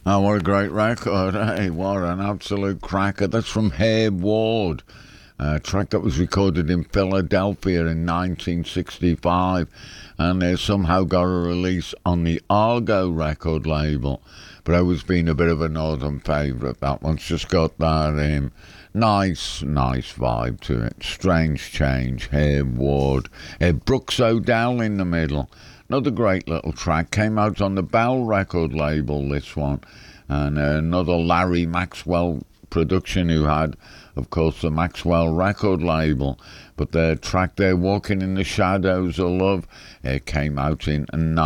Oh, what a great record. Hey, what an absolute cracker. That's from Herb Ward. A track that was recorded in Philadelphia in 1965 and they somehow got a release on the Argo record label. But I was being a bit of a northern favourite. That one's just got that nice vibe to it. Strange Change, Herb Ward. Brooks O'Dell in the middle. Another great little track. Came out on the Bell record label, this one. And another Larry Maxwell production who had, of course, the Maxwell record label. But their track there, Walking in the Shadows of Love, came out in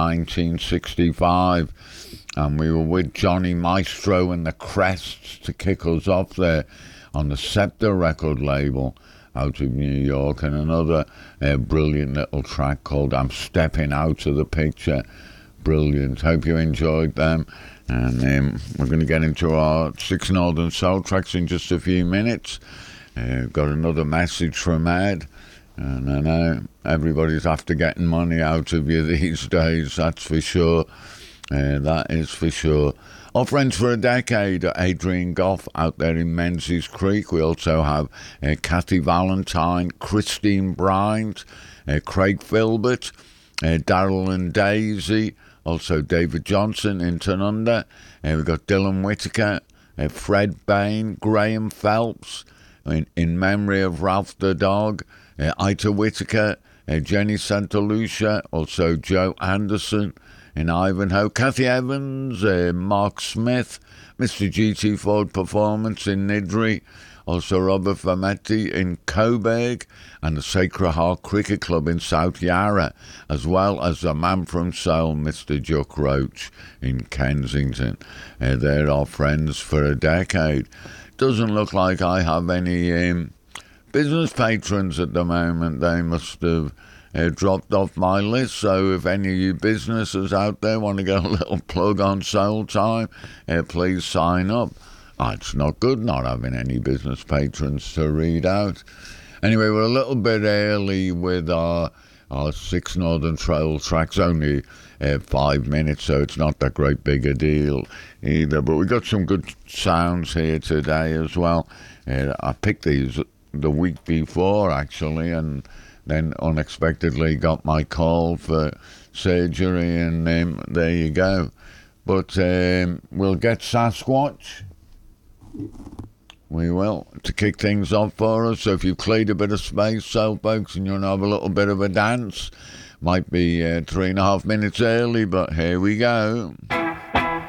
1965. And we were with Johnny Maestro and the Crests to kick us off there on the Scepter record label out of New York. And another brilliant little track called I'm Stepping Out of the Picture. Brilliant. Hope you enjoyed them. And we're going to get into our 6 Northern Soul tracks in just a few minutes. Got another message from Ed. And I know everybody's after getting money out of you these days, that's for sure. That is for sure. Our friends for a decade, Adrian Goff out there in Menzies Creek. We also have Kathy Valentine, Christine Bryant, Craig Filbert, Daryl and Daisy, also David Johnson in Tanunda. We've got Dylan Whitaker, Fred Bain, Graham Phelps, in memory of Ralph the Dog, Ita Whitaker, Jenny Santa Lucia, also Joe Anderson in Ivanhoe, Kathy Evans, Mark Smith, Mr. GT Ford Performance in Nidri, also Robert Fametti in Coburg, and the Sacred Heart Cricket Club in South Yarra, as well as the man from Seoul, Mr. Juck Roach in Kensington. They're our friends for a decade. Doesn't look like I have any business patrons at the moment. They must have dropped off my list, so if any of you businesses out there want to get a little plug on Soul Time, please sign up. It's not good not having any business patrons to read out. Anyway, we're a little bit early with our 6 Northern Trail tracks, only 5 minutes, so it's not that great big a deal either. But we got some good sounds here today as well. I picked these the week before, actually, and then unexpectedly got my call for surgery, and there you go. But we'll get Sasquatch. We will, to kick things off for us. So if you've cleared a bit of space, so folks, and you want to have a little bit of a dance, might be 3.5 minutes early, but here we go.